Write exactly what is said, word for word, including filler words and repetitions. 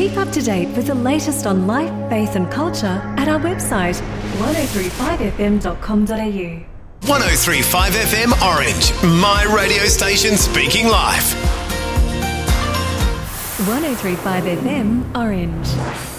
Keep up to date with the latest on life, faith and culture at our website one oh three five f m dot com dot a u. one oh three point five F M Orange, my radio station speaking live. one oh three point five F M Orange.